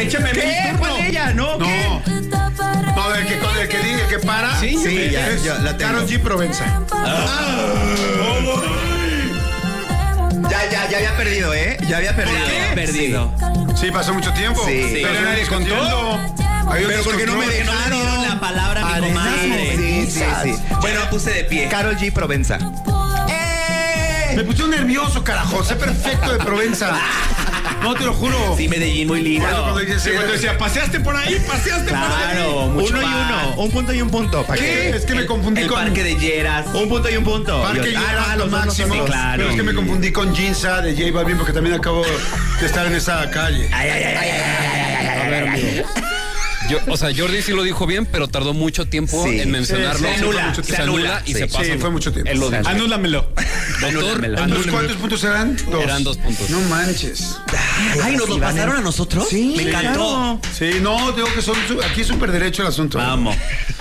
échame ¿Qué? ¿Cuál de ella? No, ¿qué? No, el que diga que para. Sí, es ya la tengo. Karol G. Provenza. Ya había perdido, ¿eh? Ya había perdido. Sí, pasó mucho tiempo. Sí. Pero nadie contó. Pero porque no me dejaron la palabra a mi comadre. Sí. Bueno, puse de pie. Karol G. Provenza. Me puse nervioso, carajo. Sé perfecto de Provenza. No, te lo juro. Sí, Medellín, muy lindo. Cuando dices, Cuando decía, paseaste por ahí. Claro, mucho 1 y 1. Un punto y un punto. ¿Para ¿Qué? qué? Es que me confundí El con parque de Lleras. Un punto y un punto. Parque Lleras, lo máximo. Sí, claro. Pero es que me confundí con Ginza de J Balvin porque también acabo de estar en esa calle. A ver, amigo. Jordi sí lo dijo bien, pero tardó mucho tiempo en mencionarlo. Se anula y se pasa. Sí, fue mucho tiempo. Él lo dijo. Anúlamelo. Doctor, Entonces, ¿cuántos puntos eran? 2. Eran 2 puntos. No manches. Ay, ¿nos lo pasaron a nosotros? Sí, me encantó. Sí, no, digo que aquí es súper derecho el asunto. Vamos.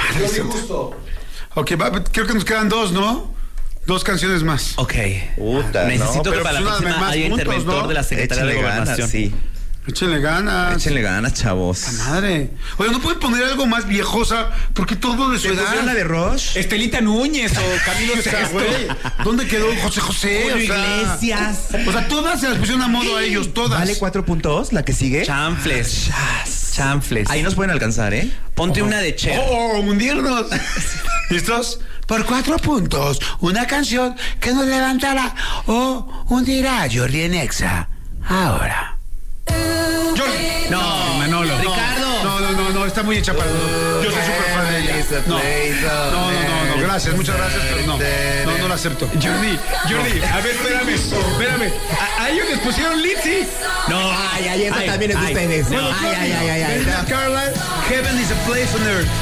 Ok, creo que nos quedan 2, ¿no? 2 canciones más. Ok. Puta, Necesito no, que pero para la pues próxima más haya puntos, interventor ¿no? de la Secretaría de Gobernación. Sí. Échenle ganas. Échenle ganas, chavos. Madre. Oye, ¿no pueden poner algo más viejosa? Porque todo de su edad. ¿Pusieron la de Rush? Estelita Núñez o Camilo O sea, Sesto. güey, ¿dónde quedó José? Julio Iglesias. O sea, todas se las pusieron a modo a ellos, todas. ¿Vale 4 puntos? ¿La que sigue? Chanfles. Ahí nos pueden alcanzar, ¿eh? Ponte una de Cher. Hundirnos. ¿Listos? Por 4 puntos, una canción que nos levantará o hundirá a Jordi en Exa. Ahora. Jordi. No, Manolo. Ricardo. No, está muy hecha para nosotros. Yo soy súper fan de ella. No, gracias, muchas gracias, pero no la acepto. Jordi, a ver, espérame. A ellos les pusieron Litzy. No. Ay, esa también es de ustedes. No. Ay. Carlisle, Heaven is a place on earth.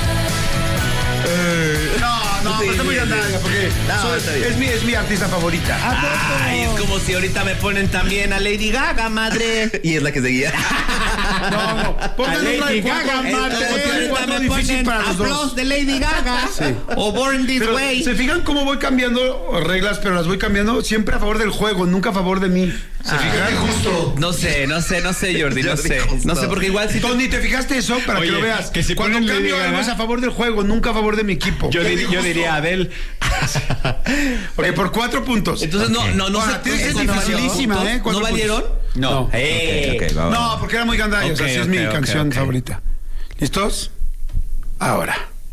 No, pero está muy andada porque es mi artista favorita. Ay, es como si ahorita me ponen también a Lady Gaga, madre. Y es la que seguía. No, pongan Lady otra Gaga, madre. Es como si ahorita me Difícil ponen para los dos. Applause de Lady Gaga. O Born This Pero, Way. ¿se fijan cómo voy cambiando reglas, pero las voy cambiando siempre a favor del juego, nunca a favor de mí? ¿Se fijan? Justo. No sé, Jordi, no sé. No sé, porque igual si Tony, ¿te fijaste eso? Para Oye, que lo veas. que si cuando ponen cambio Lady algo Gaga, es a favor del juego, nunca a favor de mi equipo. Yo diría Adele. Ok, por 4 puntos. Entonces no Ahora, sé. tienes que ser ¿No dificilísima, valieron? ¿eh? 4 ¿No valieron? puntos. No. Ok, vamos. No, porque era muy gandallas. Ok, Así es mi ok, canción ok. favorita. ¿Listos? Ahora.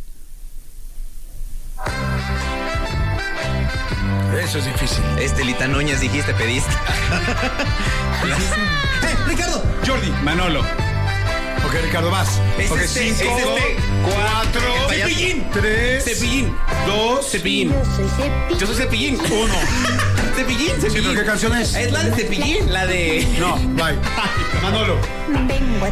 Eso es difícil. Estelita Núñez, dijiste, pediste. Ricardo. Jordi. Manolo. Ok, Ricardo, vas. Es Ok, este, 5, es este. 4, Cepillín. 3, Cepillín. 2, Cepillín. Yo soy Cepillín. 1. Cepillín. Sí, pero ¿qué canción es? Es la de Cepillín, la de... No, bye. Manolo. Vengo a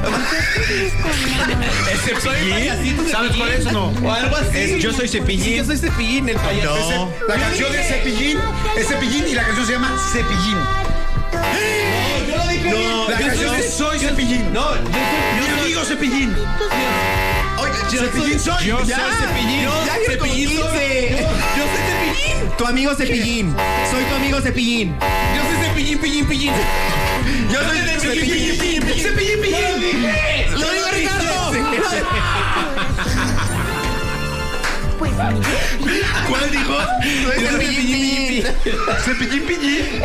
Ese Cepillín. ¿Sabes cuál es o no? O algo así. Yo soy Cepillín. Sí, yo soy Cepillín, el payaso. La canción es Cepillín y la canción se llama Cepillín. Yo lo dije. No, la canción es Soy Cepillín. No, Mi amigo Cepillín. Cepillín soy. Yo soy Cepillín. Cepillín soy. Yo soy Cepillín. Tu amigo Cepillín. Soy tu amigo Cepillín. Yo soy Cepillín, Pillín. Yo soy Cepillín. Cepillín. Lo digo Ricardo. ¿Cuál dijo? Cepillín. Cepillín Pillín.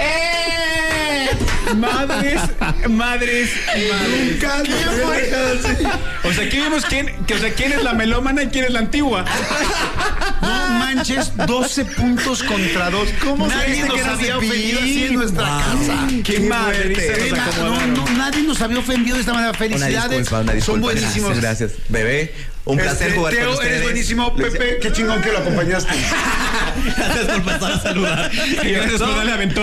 Madres. Nunca. O sea, aquí vemos quién es la melómana y quién es la antigua. No manches, 12 puntos contra 2. ¿Cómo nadie nos había ofendido así en nuestra casa? Qué madre. Nadie nos había ofendido de esta manera. Felicidades. Son buenísimos. Gracias. Bebé, un placer jugar con Teo, ustedes. eres buenísimo. Pepe, qué chingón que lo acompañaste. Gracias por pasar a saludar. Y gracias por darle aventón.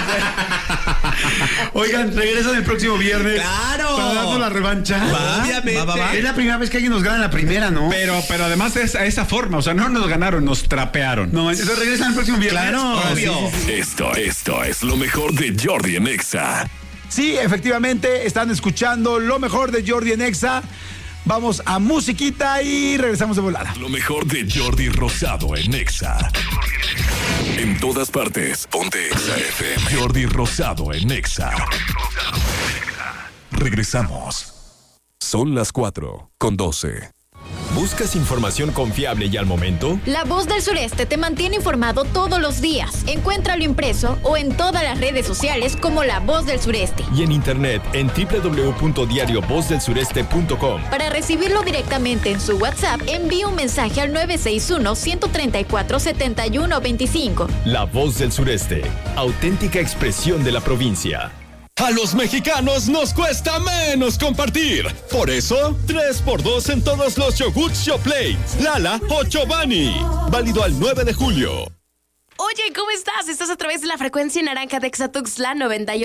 Oigan, regresan el próximo viernes. ¡Claro! Para darnos la revancha. Obviamente. Es la primera vez que alguien nos gana en la primera, ¿no? Pero además es a esa forma. O sea, no nos ganaron, nos trapearon. No, entonces regresan el próximo viernes. Claro, obvio. Esto es lo mejor de Jordi en Exa. Sí, efectivamente, están escuchando lo mejor de Jordi en Exa. Vamos a musiquita y regresamos de volada. Lo mejor de Jordi Rosado en Exa. En todas partes, ponte Exa FM. Jordi Rosado en Exa. Regresamos. Son las 4:12. ¿Buscas información confiable y al momento? La Voz del Sureste te mantiene informado todos los días. Encuéntralo impreso o en todas las redes sociales como La Voz del Sureste. Y en internet en www.diariovozdelsureste.com. Para recibirlo directamente en su WhatsApp, envíe un mensaje al 961-134-7125. La Voz del Sureste, auténtica expresión de la provincia. A los mexicanos nos cuesta menos compartir. Por eso, 3x2 en todos los yogurts Yoplait, Lala o Chobani. Válido al 9 de julio. Oye, ¿cómo estás? Estás a través de la frecuencia naranja de Xatuxtla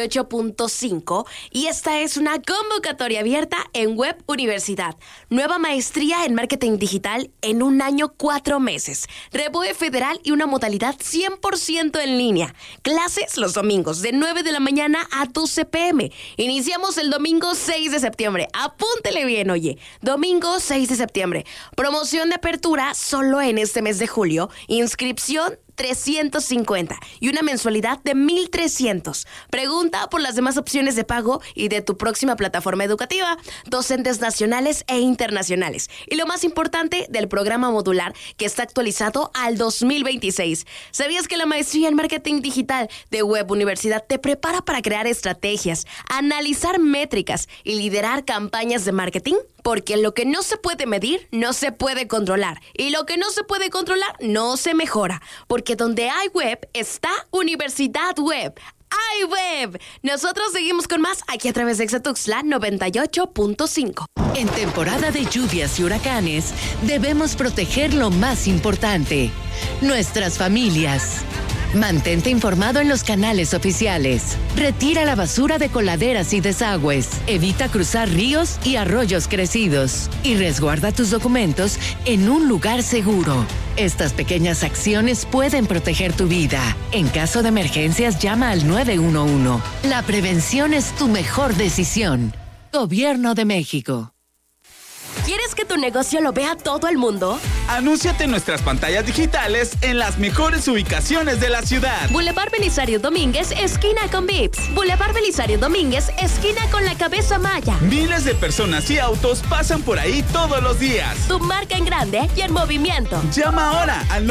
98.5 y esta es una convocatoria abierta en Web Universidad. Nueva maestría en marketing digital en 1 año 4 meses. Reboe federal y una modalidad 100% en línea. Clases los domingos de 9 de la mañana a 12 p.m. Iniciamos el domingo 6 de septiembre. Apúntele bien, oye. Domingo 6 de septiembre. Promoción de apertura solo en este mes de julio. Inscripción 350 y una mensualidad de 1,300. Pregunta por las demás opciones de pago y de tu próxima plataforma educativa, docentes nacionales e internacionales. Y lo más importante, del programa modular que está actualizado al 2026. ¿Sabías que la maestría en marketing digital de Web Universidad te prepara para crear estrategias, analizar métricas y liderar campañas de marketing? Porque lo que no se puede medir, no se puede controlar. Y lo que no se puede controlar, no se mejora. Porque donde hay web, está Universidad Web. ¡Hay web! Nosotros seguimos con más aquí a través de Xatuxtla 98.5. En temporada de lluvias y huracanes, debemos proteger lo más importante: nuestras familias. Mantente informado en los canales oficiales. Retira la basura de coladeras y desagües. Evita cruzar ríos y arroyos crecidos. Y resguarda tus documentos en un lugar seguro. Estas pequeñas acciones pueden proteger tu vida. En caso de emergencias, llama al 911. La prevención es tu mejor decisión. Gobierno de México. ¿Quieres que tu negocio lo vea todo el mundo? Anúnciate en nuestras pantallas digitales en las mejores ubicaciones de la ciudad. Boulevard Belisario Domínguez, esquina con Vips. Boulevard Belisario Domínguez, esquina con la Cabeza Maya. Miles de personas y autos pasan por ahí todos los días. Tu marca en grande y en movimiento. Llama ahora al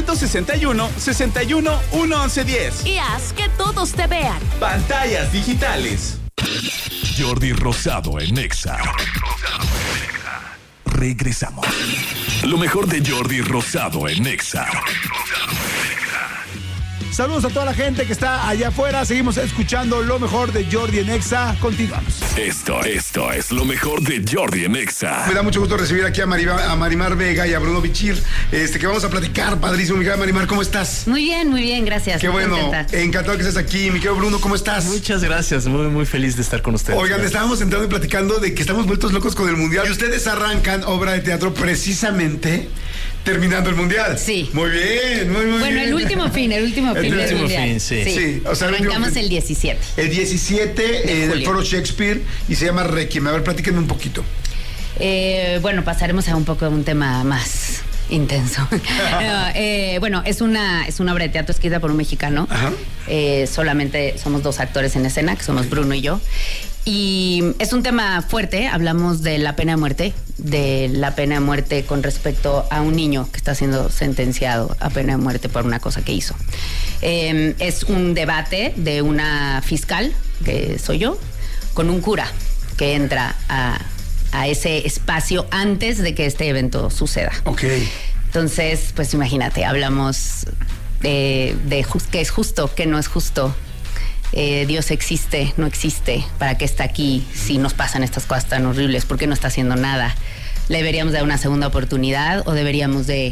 961-61-11110. Y haz que todos te vean. Pantallas digitales. Jordi Rosado en Exa. Regresamos. Lo mejor de Jordi Rosado en Exa. Saludos a toda la gente que está allá afuera. Seguimos escuchando lo mejor de Jordi en Exa. Continuamos. Esto es lo mejor de Jordi en Exa. Me da mucho gusto recibir aquí a Marimar Vega y a Bruno Bichir, que vamos a platicar. Padrísimo, mi querida Marimar, ¿cómo estás? Muy bien, gracias. Qué bueno, encantado que estés aquí. Mi querido Bruno, ¿cómo estás? Muchas gracias, muy feliz de estar con ustedes. Oigan, estábamos sentados y platicando de que estamos vueltos locos con el Mundial. Y ustedes arrancan obra de teatro precisamente terminando el Mundial. Sí. Muy bien, muy bien. Bueno, el último fin del Mundial. Sí. O sea, arrancamos el 17. El 17 del Foro Shakespeare y se llama Requiem. A ver, platíquenme un poquito. Bueno, pasaremos a un tema más intenso. Bueno, es una obra de teatro escrita por un mexicano. Ajá. Solamente somos 2 actores en escena, que somos Bruno y yo. Y es un tema fuerte. Hablamos de la pena de muerte con respecto a un niño que está siendo sentenciado a pena de muerte por una cosa que hizo. Es un debate de una fiscal, que soy yo, con un cura que entra a ese espacio antes de que este evento suceda. Ok. Entonces, pues imagínate, hablamos de qué es justo, qué no es justo. Dios existe, no existe, ¿para qué está aquí si nos pasan estas cosas tan horribles? ¿Por qué no está haciendo nada? ¿Le deberíamos dar una segunda oportunidad o deberíamos de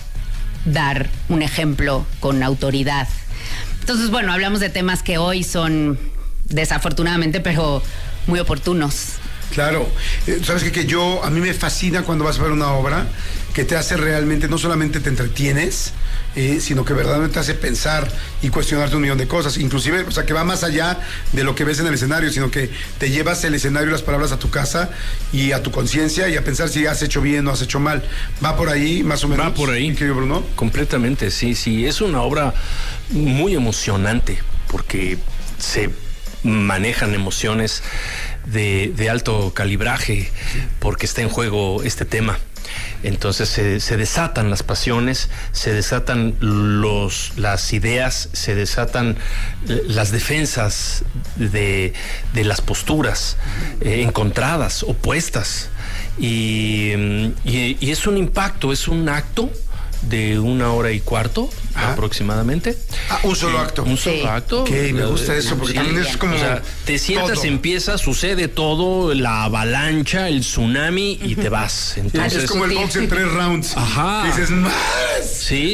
dar un ejemplo con autoridad? Entonces, bueno, hablamos de temas que hoy son desafortunadamente, pero muy oportunos. Claro, sabes que a mí me fascina cuando vas a ver una obra que te hace realmente, no solamente te entretienes, sino que verdaderamente te hace pensar y cuestionarte un millón de cosas, inclusive, o sea, que va más allá de lo que ves en el escenario, sino que te llevas el escenario y las palabras a tu casa y a tu conciencia y a pensar si has hecho bien o has hecho mal. ¿Va por ahí, más o menos? Va por ahí. Querido Bruno. Completamente, sí. Es una obra muy emocionante porque se manejan emociones de alto calibraje, porque está en juego este tema. Entonces se desatan las pasiones, se desatan las ideas, se desatan las defensas de las posturas encontradas, opuestas. Y es un impacto, es un acto de 1 hora y cuarto aproximadamente. Un solo acto. Un solo acto. Okay, me gusta eso, porque también es como... O sea, te sientas, sucede todo, la avalancha, el tsunami y te vas. Entonces, es como el box en 3 rounds. Ajá. Que dices, más. Sí.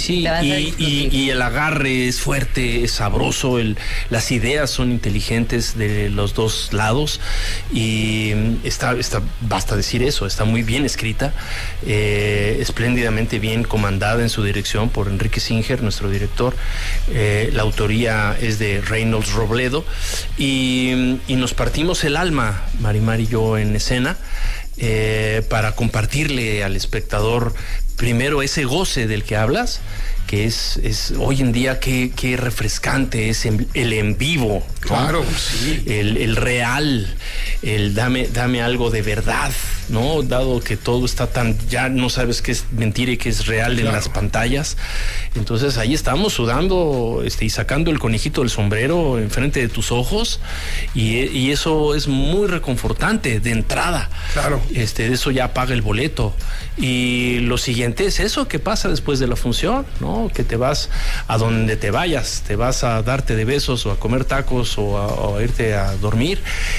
Y el agarre es fuerte, es sabroso, las ideas son inteligentes de los dos lados y basta decir eso, está muy bien escrita, espléndidamente bien comandada en su dirección por Enrique Singer, nuestro director. La autoría es de Reynolds Robledo y nos partimos el alma, Marimar y yo, en escena, para compartirle al espectador primero ese goce del que hablas, que es hoy en día qué refrescante es el en vivo, ¿no? Claro, sí. El real, el dame algo de verdad, ¿no? Dado que todo está ya no sabes qué es mentira y qué es real en las pantallas. Entonces ahí estamos sudando y sacando el conejito del sombrero enfrente de tus ojos y eso es muy reconfortante de entrada. Claro. Eso ya paga el boleto. Y lo siguiente es eso que pasa después de la función, ¿no? Que te vas a donde te vayas, te vas a darte de besos o a comer tacos o a irte a dormir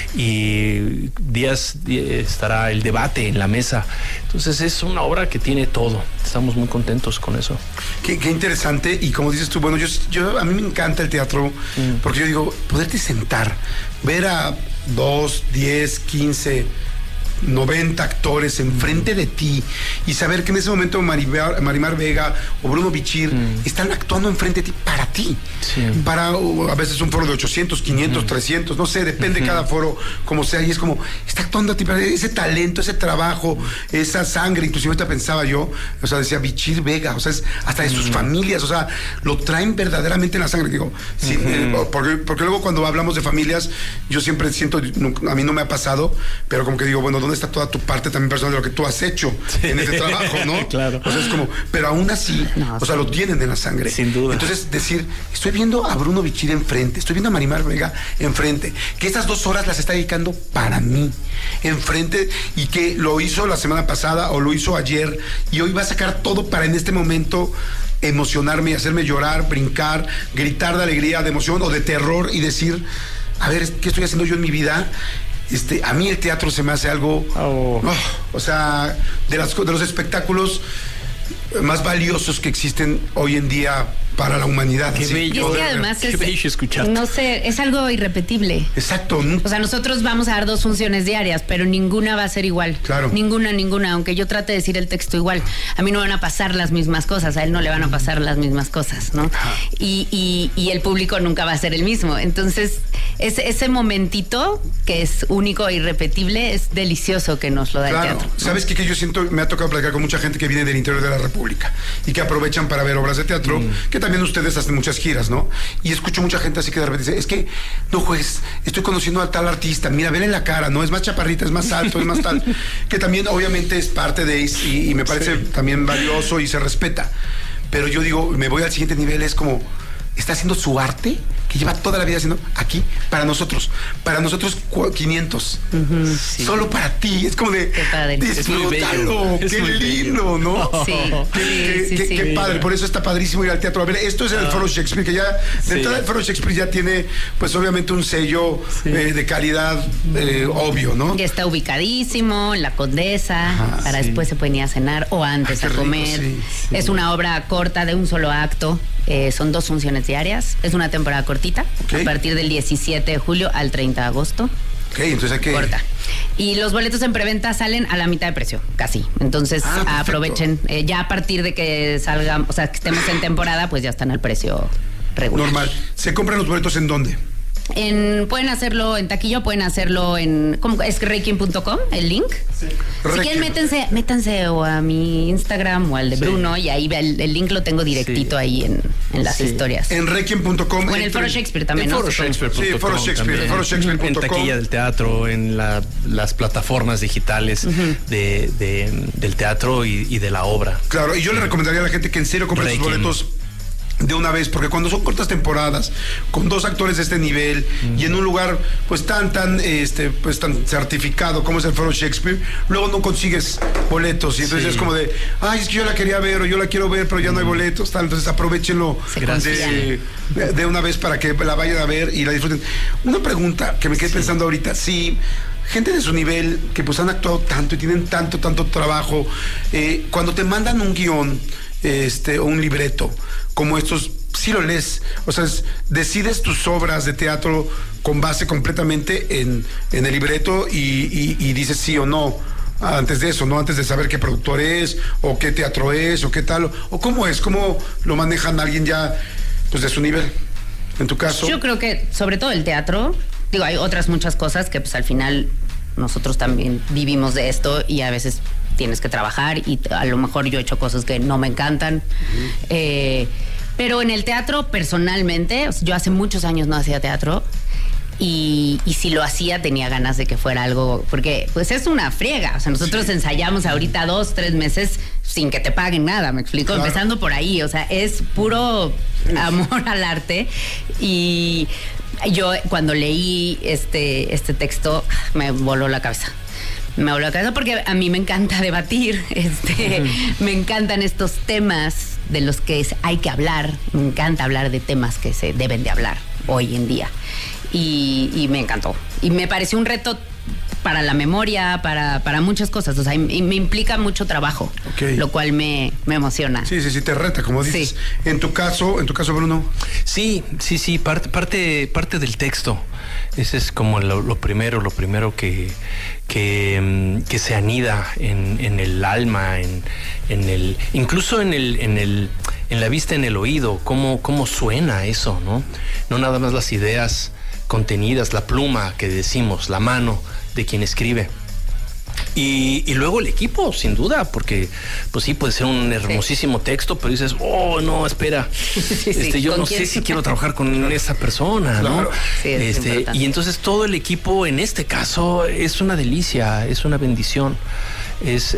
y días estará el debate en la mesa. Entonces es una obra que tiene todo. Estamos muy contentos con eso. Qué interesante. Y como dices tú, bueno, yo a mí me encanta el teatro porque yo digo, poderte sentar, ver a 2, 10, 15, 90 actores enfrente de ti y saber que en ese momento Marimar Vega o Bruno Bichir están actuando enfrente de ti para ti. Sí. Para a veces un foro de 800, 500, 300, no sé, depende cada foro como sea, y es como, está actuando a ti, para ese talento, ese trabajo, esa sangre. Inclusive ahorita pensaba yo, o sea, decía Bichir Vega, o sea, es hasta de sus familias, o sea, lo traen verdaderamente en la sangre. Digo, sí, porque luego cuando hablamos de familias, yo siempre siento, a mí no me ha pasado, pero como que digo, bueno, ¿dónde está toda tu parte también personal de lo que tú has hecho en ese trabajo, no? Claro. O sea, es como, pero aún así, o sea, lo tienen en la sangre. Sin duda. Entonces, decir, estoy viendo a Bruno Bichir enfrente, estoy viendo a Marimar Vega enfrente, que estas 2 horas las está dedicando para mí, enfrente, y que lo hizo la semana pasada o lo hizo ayer, y hoy va a sacar todo para en este momento emocionarme y hacerme llorar, brincar, gritar de alegría, de emoción o de terror y decir, a ver, ¿qué estoy haciendo yo en mi vida? A mí el teatro se me hace algo, o sea, de los espectáculos más valiosos que existen hoy en día para la humanidad. Qué bello. Y es que además qué bello escucharte. No sé, es algo irrepetible. Exacto. O sea, nosotros vamos a dar 2 funciones diarias, pero ninguna va a ser igual. Claro. Ninguna, aunque yo trate de decir el texto igual. A mí no van a pasar las mismas cosas, a él no le van a pasar las mismas cosas, ¿no? Y el público nunca va a ser el mismo. Entonces, ese momentito que es único e irrepetible es delicioso que nos lo da el teatro, ¿no? ¿Sabes qué? Que yo siento, me ha tocado platicar con mucha gente que viene del interior de la República y que aprovechan para ver obras de teatro, que también ustedes hacen muchas giras, ¿no? Y escucho mucha gente así que de repente dice, es que no juegues, estoy conociendo a tal artista, mira, ven en la cara, ¿no? Es más chaparrita, es más alto, es más tal, que también obviamente es parte de y me parece también valioso y se respeta. Pero yo digo, me voy al siguiente nivel, es como, está haciendo su arte que lleva toda la vida haciendo aquí para nosotros 500, solo para ti. Es como de, qué padre, disfrútalo, qué lindo, ¿no? Sí, qué padre. Por eso está padrísimo ir al teatro. A ver, esto es el Foro Shakespeare, que ya de entrada el Foro Shakespeare ya tiene, pues obviamente un sello de calidad obvio, ¿no? Ya está ubicadísimo en la Condesa, para después se pueden ir a cenar o antes a comer. Rico, es una obra corta de un solo acto. Son 2 funciones diarias. Es una temporada cortita, a partir del 17 de julio al 30 de agosto. Entonces hay que... Corta. Y los boletos en preventa salen a la mitad de precio, casi. Entonces aprovechen. Ya a partir de que salgan, o sea, que estemos en temporada, pues ya están al precio regular. Normal. ¿Se compran los boletos en dónde? Pueden hacerlo en taquilla, pueden hacerlo en... ¿cómo? Es requiem.com, el link. Sí. Si quieren, métanse o a mi Instagram o al de Bruno, y ahí el link lo tengo directito ahí en las historias. En requiem.com. O en el Foro Shakespeare también, ¿no? Foro Shakespeare.com. Sí, Foro Shakespeare. Foroshakespeare.com. En taquilla del teatro, en las plataformas digitales del teatro y de la obra. Claro, y yo le recomendaría a la gente que en serio compre sus boletos de una vez, porque cuando son cortas temporadas, con 2 actores de este nivel y en un lugar pues tan certificado como es el Foro Shakespeare, luego no consigues boletos y entonces es como de, ay, es que yo la quería ver o yo la quiero ver pero ya no hay boletos, tal, entonces aprovechenlo de una vez para que la vayan a ver y la disfruten. Una pregunta que me quedé pensando ahorita, si gente de su nivel que pues han actuado tanto y tienen tanto trabajo, cuando te mandan un guión o un libreto como estos, sí lo lees, o sea, decides tus obras de teatro con base completamente en el libreto y dices sí o no antes de eso, no antes de saber qué productor es o qué teatro es o qué tal, o cómo lo manejan alguien ya pues de su nivel. En tu caso, yo creo que sobre todo el teatro, digo, hay otras muchas cosas que pues al final nosotros también vivimos de esto y a veces tienes que trabajar y a lo mejor yo he hecho cosas que no me encantan. Pero en el teatro, personalmente, yo hace muchos años no hacía teatro y si lo hacía tenía ganas de que fuera algo, porque pues es una friega. O sea, nosotros ensayamos ahorita 2-3 meses sin que te paguen nada, ¿me explico? Claro. Empezando por ahí, o sea, es puro amor al arte. Y yo cuando leí este texto me voló la cabeza. Me voló la cabeza porque a mí me encanta debatir, me encantan estos temas de los que hay que hablar, me encanta hablar de temas que se deben de hablar hoy en día y me encantó y me pareció un reto para la memoria, para muchas cosas, o sea, me implica mucho trabajo, lo cual me emociona. Sí, te reta, como dices. Sí. En tu caso, Bruno. Sí, parte del texto. Ese es como lo primero que se anida en el alma, incluso en la vista, en el oído, cómo suena eso, ¿no? No nada más las ideas contenidas, la pluma que decimos, la mano de quien escribe. Y luego el equipo, sin duda, porque pues sí, puede ser un hermosísimo texto, pero dices, oh, no, espera, yo no sé si quiero trabajar con esa persona, ¿no? Sí, y entonces todo el equipo, en este caso, es una delicia, es una bendición. Es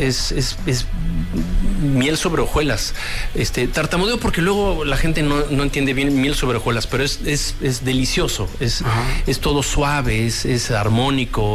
miel sobre hojuelas. Tartamudeo porque luego la gente no entiende bien miel sobre hojuelas, pero es delicioso, es todo suave, es armónico,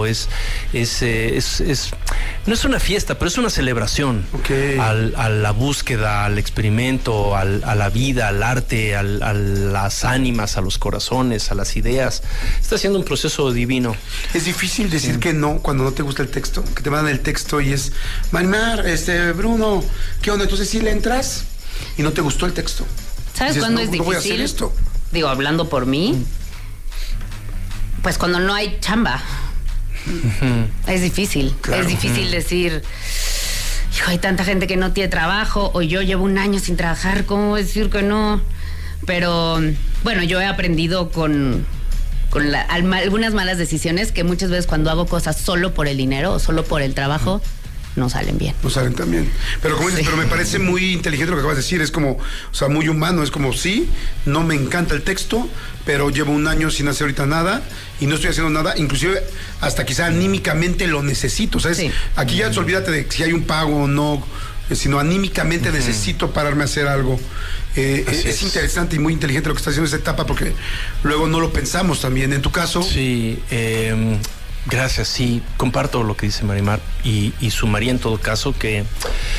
no es una fiesta, pero es una celebración a la búsqueda, al experimento, a la vida, al arte, a las ánimas, a los corazones, a las ideas. Está siendo un proceso divino. Es difícil decir que no cuando no te gusta el texto, que te mandan el texto y es, Marimar, Bruno, ¿qué onda? Entonces sí le entras y no te gustó el texto. ¿Sabes cuándo es difícil? No voy a hacer esto. Digo, hablando por mí, pues cuando no hay chamba. Es difícil. Claro. Es difícil decir, hijo, hay tanta gente que no tiene trabajo, o yo llevo un año sin trabajar, ¿cómo decir que no? Pero bueno, yo he aprendido con algunas malas decisiones que muchas veces cuando hago cosas solo por el dinero o solo por el trabajo, no salen bien. No salen tan bien. Pero como dices, pero me parece muy inteligente lo que acabas de decir, es como, o sea, muy humano, es como, sí, no me encanta el texto, pero llevo un año sin hacer ahorita nada y no estoy haciendo nada, inclusive hasta quizá anímicamente lo necesito, ¿sabes? Sí. Aquí ya olvídate de si hay un pago o no, sino anímicamente necesito pararme a hacer algo. Es interesante y muy inteligente lo que está haciendo esa etapa porque luego no lo pensamos también. En tu caso. Sí, gracias, sí, comparto lo que dice Marimar y sumaría en todo caso que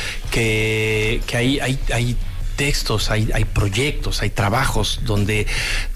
hay textos, hay proyectos, hay trabajos donde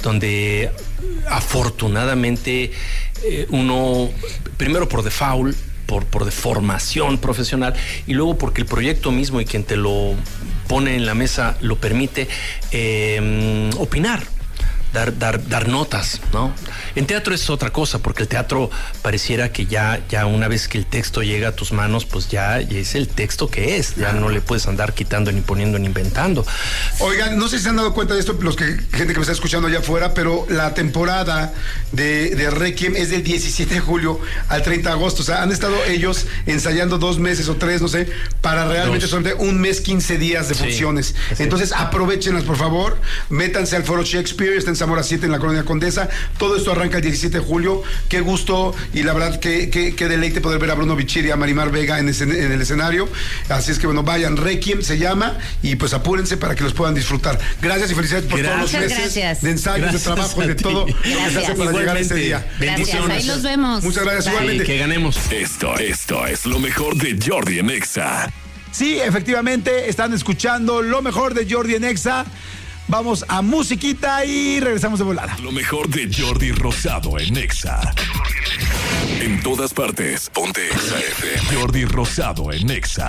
afortunadamente uno, primero por default, por deformación profesional y luego porque el proyecto mismo y quien te lo pone en la mesa lo permite, opinar, dar notas, ¿no? En teatro es otra cosa, porque el teatro pareciera que ya una vez que el texto llega a tus manos, pues ya es el texto que es, ya no le puedes andar quitando ni poniendo ni inventando. Oigan, no sé si se han dado cuenta de esto, gente que me está escuchando allá afuera, pero la temporada de Requiem es del 17 de julio al 30 de agosto, o sea, han estado ellos ensayando 2 meses o 3, no sé, para realmente solamente 1 mes, 15 días de funciones. Entonces, aprovechenlas, por favor, métanse al Foro Shakespeare, está en Zamora 7, en la Colonia Condesa. Todo esto arranca el 17 de julio. Qué gusto y la verdad qué deleite poder ver a Bruno Bichir y a Marimar Vega en el escenario. Así es que bueno, vayan, Requiem se llama, y pues apúrense para que los puedan disfrutar. Gracias y felicidades por todos los meses de ensayos, de trabajo y de todo lo que se hace para llegar a ese día. Gracias, ahí nos vemos. Muchas gracias, igualmente. Que ganemos. Esto es lo mejor de Jordi en Exa. Sí, efectivamente, están escuchando lo mejor de Jordi en Exa. Vamos a musiquita y regresamos de volada. Lo mejor de Jordi Rosado en Exa. En todas partes, ponte Exa FM. Jordi Rosado en Exa.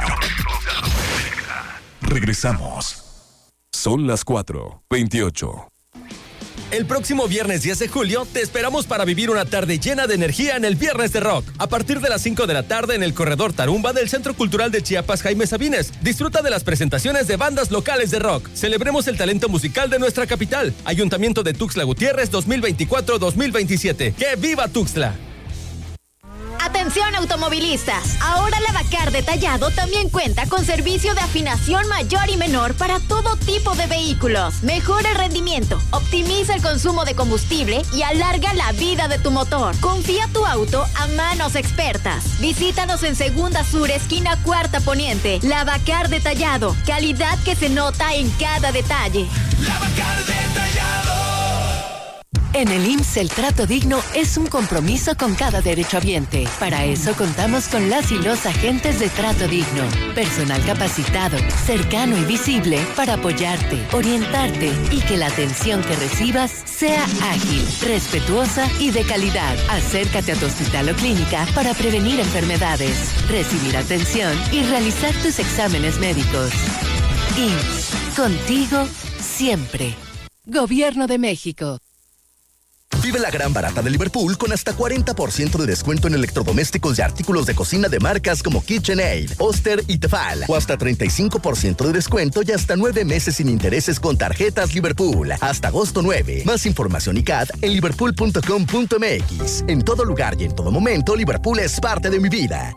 Regresamos. Son las 4:28. El próximo viernes 10 de julio te esperamos para vivir una tarde llena de energía en el Viernes de Rock. A partir de las 5 de la tarde en el Corredor Tarumba del Centro Cultural de Chiapas Jaime Sabines. Disfruta de las presentaciones de bandas locales de rock. Celebremos el talento musical de nuestra capital. Ayuntamiento de Tuxtla Gutiérrez 2024-2027. ¡Que viva Tuxtla! Atención automovilistas, ahora la Bacar Detallado también cuenta con servicio de afinación mayor y menor para todo tipo de vehículos. Mejora el rendimiento, optimiza el consumo de combustible y alarga la vida de tu motor. Confía tu auto a manos expertas. Visítanos en Segunda Sur, esquina Cuarta Poniente. La Bacar Detallado, calidad que se nota en cada detalle. La Bacar Detallado. En el IMSS el trato digno es un compromiso con cada derechohabiente. Para eso contamos con las y los agentes de trato digno. Personal capacitado, cercano y visible para apoyarte, orientarte y que la atención que recibas sea ágil, respetuosa y de calidad. Acércate a tu hospital o clínica para prevenir enfermedades, recibir atención y realizar tus exámenes médicos. IMSS, contigo siempre. Gobierno de México. Vive la gran barata de Liverpool con hasta 40% de descuento en electrodomésticos y artículos de cocina de marcas como KitchenAid, Oster y Tefal. O hasta 35% de descuento y hasta 9 meses sin intereses con tarjetas Liverpool. Hasta agosto 9. Más información y CAT en liverpool.com.mx. En todo lugar y en todo momento, Liverpool es parte de mi vida.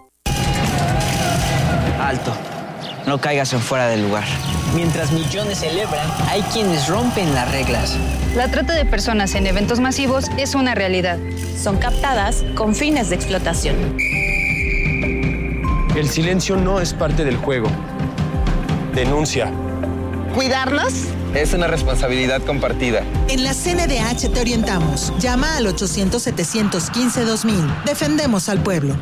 Alto. No caigas en fuera del lugar. Mientras millones celebran, hay quienes rompen las reglas. La trata de personas en eventos masivos es una realidad. Son captadas con fines de explotación. El silencio no es parte del juego. Denuncia. ¿Cuidarnos? Es una responsabilidad compartida. En la CNDH te orientamos. Llama al 800-715-2000. Defendemos al pueblo.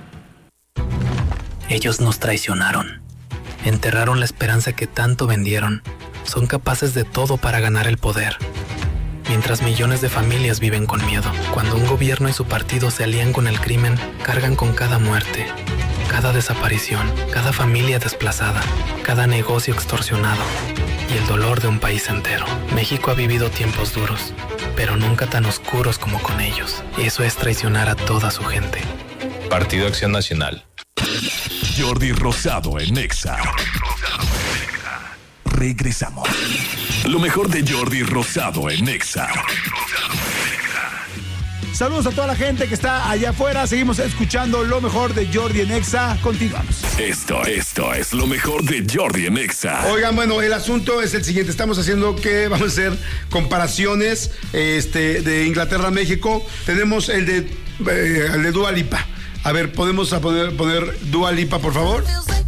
Ellos nos traicionaron. Enterraron la esperanza que tanto vendieron. Son capaces de todo para ganar el poder. Mientras millones de familias viven con miedo. Cuando un gobierno y su partido se alían con el crimen, cargan con cada muerte, cada desaparición, cada familia desplazada, cada negocio extorsionado y el dolor de un país entero. México ha vivido tiempos duros, pero nunca tan oscuros como con ellos. Eso es traicionar a toda su gente. Partido Acción Nacional. Jordi Rosado en Exa. Regresamos. Lo mejor de Jordi Rosado en Exa. Saludos a toda la gente que está allá afuera. Seguimos escuchando lo mejor de Jordi en Exa. Continuamos. Esto es lo mejor de Jordi en Exa. Oigan, bueno, el asunto es el siguiente. Estamos haciendo vamos a hacer comparaciones de Inglaterra a México. Tenemos el de Dua Lipa. A ver, ¿podemos poner Dua Lipa, por favor?